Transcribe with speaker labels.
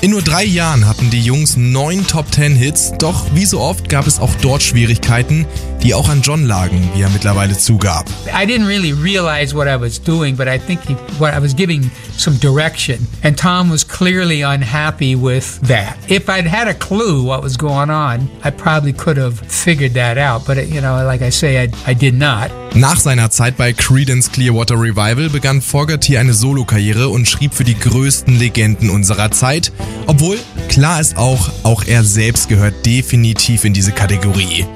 Speaker 1: In nur 3 Jahren hatten die Jungs 9 Top-10-Hits, doch wie so oft gab es auch dort Schwierigkeiten, die auch an John lagen, wie er mittlerweile zugab.
Speaker 2: I didn't really realize what I was doing, but I think I was giving some direction, and Tom was clearly unhappy with that. If I'd had a clue what was going on, I probably could have figured that out, but like I say, I did not.
Speaker 1: Nach seiner Zeit bei Creedence Clearwater Revival begann Fogerty eine Solokarriere und schrieb für die größten Legenden unserer Zeit. Obwohl, klar ist auch er selbst gehört definitiv in diese Kategorie.